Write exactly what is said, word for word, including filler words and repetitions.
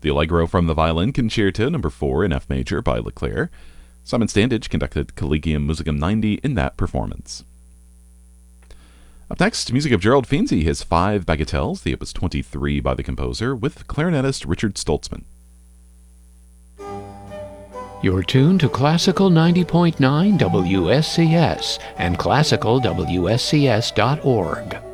The Allegro from the Violin Concerto number four in F major by Leclerc. Simon Standage conducted Collegium Musicum ninety in that performance. Up next, music of Gerald Finzi, his Five Bagatelles, the Opus twenty-three by the composer, with clarinetist Richard Stoltzman. You're tuned to Classical ninety point nine W S C S and classical W S C S dot org.